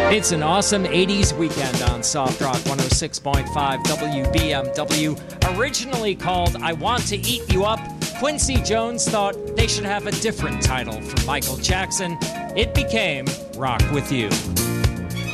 It's an awesome 80s weekend on Soft Rock 106.5 WBMW. Originally called I Want to Eat You Up, Quincy Jones thought they should have a different title for Michael Jackson. It became Rock With You.